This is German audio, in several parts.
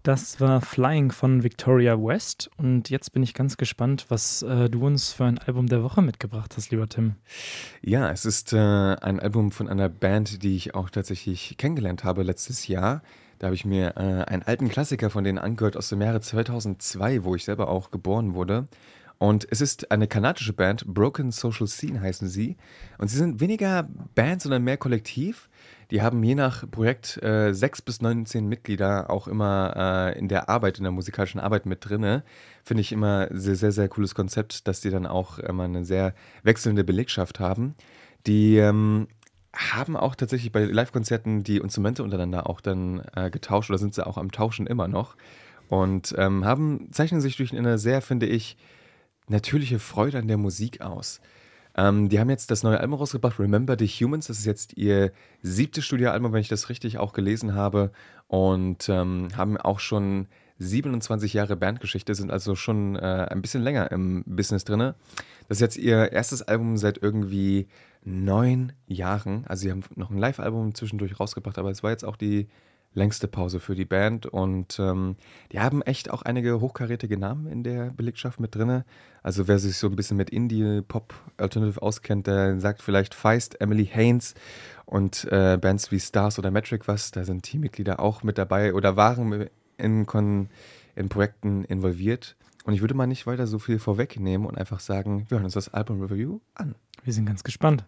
Das war Flying von Victoria West und jetzt bin ich ganz gespannt, was du uns für ein Album der Woche mitgebracht hast, lieber Tim. Ja, es ist ein Album von einer Band, die ich auch tatsächlich kennengelernt habe letztes Jahr. Da habe ich mir einen alten Klassiker von denen angehört aus dem Jahre 2002, wo ich selber auch geboren wurde. Und es ist eine kanadische Band, Broken Social Scene heißen sie. Und sie sind weniger Band, sondern mehr Kollektiv. Die haben je nach Projekt 6 bis 19 Mitglieder auch immer in der Arbeit, in der musikalischen Arbeit mit drinne. Finde ich immer sehr, sehr, sehr cooles Konzept, dass die dann auch immer eine sehr wechselnde Belegschaft haben. Die haben auch tatsächlich bei Live-Konzerten die Instrumente untereinander auch dann getauscht oder sind sie auch am Tauschen immer noch. Und zeichnen sich durch eine sehr, finde ich, natürliche Freude an der Musik aus. Die haben jetzt das neue Album rausgebracht, Remember the Humans. Das ist jetzt ihr 7. Studioalbum, wenn ich das richtig auch gelesen habe. Und haben auch schon 27 Jahre Bandgeschichte, sind also schon ein bisschen länger im Business drin. Das ist jetzt ihr erstes Album seit irgendwie 9 Jahren. Also sie haben noch ein Live-Album zwischendurch rausgebracht, aber es war jetzt auch die längste Pause für die Band. Und die haben echt auch einige hochkarätige Namen in der Belegschaft mit drin. Also wer sich so ein bisschen mit Indie, Pop, Alternative auskennt, der sagt vielleicht Feist, Emily Haynes und Bands wie Stars oder Metric was. Da sind Teammitglieder auch mit dabei oder waren in Projekten involviert. Und ich würde mal nicht weiter so viel vorwegnehmen und einfach sagen, wir hören uns das Album-Review an. Wir sind ganz gespannt.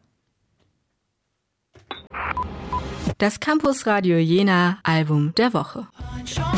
Das Campus Radio Jena Album der Woche.